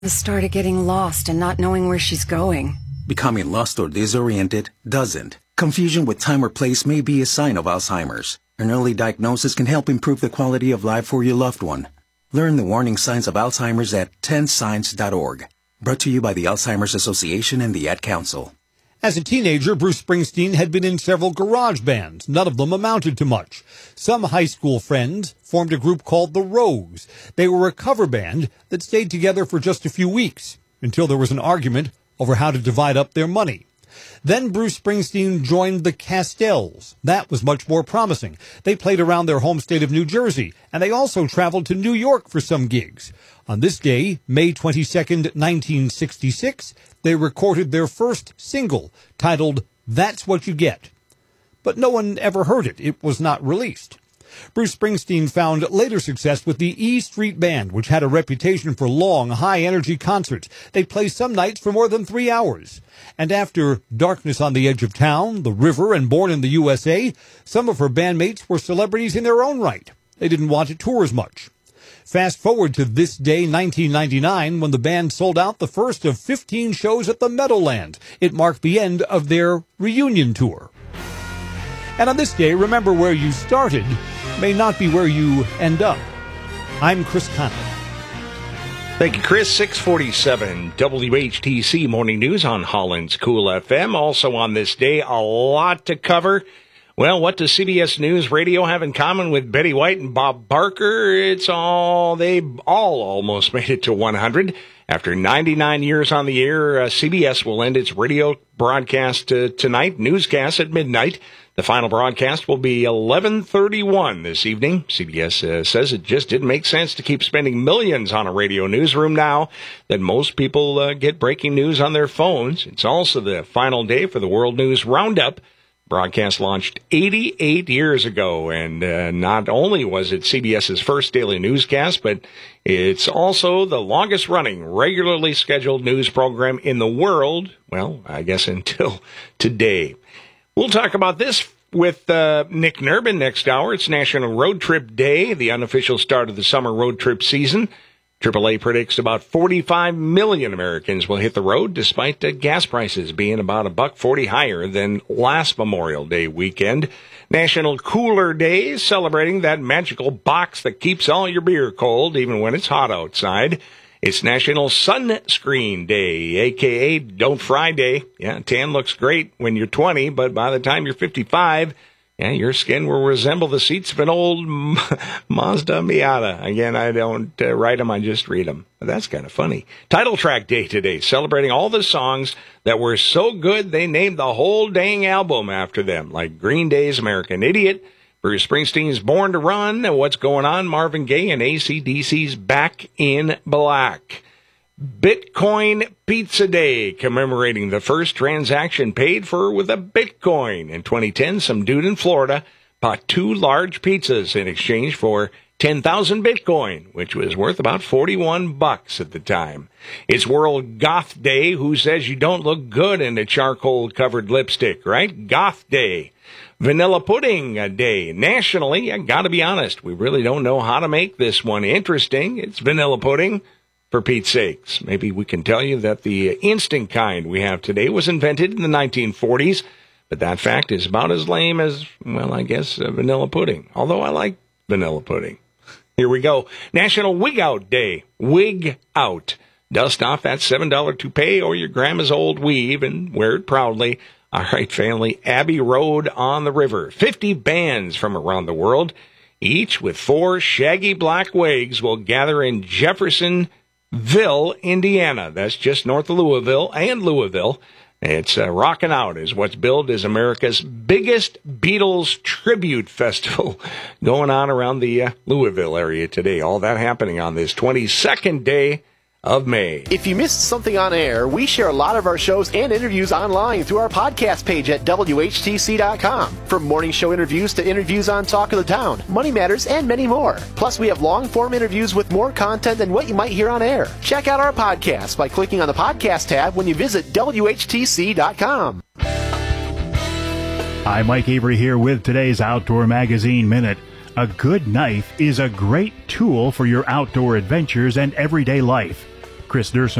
The start of getting lost and not knowing where she's going. Becoming lost or disoriented doesn't. Confusion with time or place may be a sign of Alzheimer's. An early diagnosis can help improve the quality of life for your loved one. Learn the warning signs of Alzheimer's at 10signs.org. Brought to you by the Alzheimer's Association and the Ad Council. As a teenager, Bruce Springsteen had been in several garage bands. None of them amounted to much. Some high school friends formed a group called the Rogues. They were a cover band that stayed together for just a few weeks until there was an argument over how to divide up their money. Then Bruce Springsteen joined the Castells. That was much more promising. They played around their home state of New Jersey, and they also traveled to New York for some gigs. On this day, May 22nd, 1966, they recorded their first single, titled That's What You Get. But no one ever heard it. It was not released. Bruce Springsteen found later success with the E Street Band, which had a reputation for long, high-energy concerts. They'd play some nights for more than 3 hours. And after Darkness on the Edge of Town, The River, and Born in the USA, some of her bandmates were celebrities in their own right. They didn't want to tour as much. Fast forward to this day, 1999, when the band sold out the first of 15 shows at the Meadowlands. It marked the end of their reunion tour. And on this day, remember where you started may not be where you end up. I'm Chris Conley. Thank you, Chris. 647 WHTC Morning News on Holland's Cool FM. Also on this day, a lot to cover. Well, what does CBS News Radio have in common with Betty White and Bob Barker? They all almost made it to 100. After 99 years on the air, CBS will end its radio broadcast tonight, newscast at midnight. The final broadcast will be 11:31 this evening. CBS says it just didn't make sense to keep spending millions on a radio newsroom now that most people get breaking news on their phones. It's also the final day for the World News Roundup. Broadcast launched 88 years ago, and not only was it CBS's first daily newscast, but it's also the longest-running, regularly scheduled news program in the world, well, I guess until today. We'll talk about this with Nick Nurbin next hour. It's National Road Trip Day, the unofficial start of the summer road trip season. AAA predicts about 45 million Americans will hit the road, despite gas prices being about $1.40 higher than last Memorial Day weekend. National Cooler Day, celebrating that magical box that keeps all your beer cold, even when it's hot outside. It's National Sunscreen Day, a.k.a. Don't Fry Day. Yeah, tan looks great when you're 20, but by the time you're 55, your skin will resemble the seats of an old Mazda Miata. Again, I don't write them, I just read them. That's kind of funny. Title Track Day today, celebrating all the songs that were so good they named the whole dang album after them, like Green Day's American Idiot, Bruce Springsteen's Born to Run, What's Going On, Marvin Gaye, and AC/DC's Back in Black. Bitcoin Pizza Day, commemorating the first transaction paid for with a Bitcoin. In 2010, some dude in Florida bought 2 large pizzas in exchange for 10,000 Bitcoin, which was worth about $41 at the time. It's World Goth Day. Who says you don't look good in a charcoal-covered lipstick, right? Goth Day. Vanilla Pudding Day. Nationally, I gotta be honest, we really don't know how to make this one interesting. It's vanilla pudding. For Pete's sakes, maybe we can tell you that the instant kind we have today was invented in the 1940s, but that fact is about as lame as, well, I guess, vanilla pudding, although I like vanilla pudding. Here we go. National Wig Out Day. Wig out. Dust off that $7 toupee or your grandma's old weave and wear it proudly. All right, family, Abbey Road on the River. 50 bands from around the world, each with 4 shaggy black wigs, will gather in Jeffersonville, Indiana. That's just north of Louisville and Louisville. It's Rockin' Out is what's billed as America's biggest Beatles tribute festival going on around the Louisville area today. All that happening on this 22nd day of May. If you missed something on air, we share a lot of our shows and interviews online through our podcast page at WHTC.com. From morning show interviews to interviews on Talk of the Town, Money Matters, and many more. Plus, we have long-form interviews with more content than what you might hear on air. Check out our podcast by clicking on the podcast tab when you visit WHTC.com. Hi, Mike Avery here with today's Outdoor Magazine Minute. A good knife is a great tool for your outdoor adventures and everyday life. Chris Derson.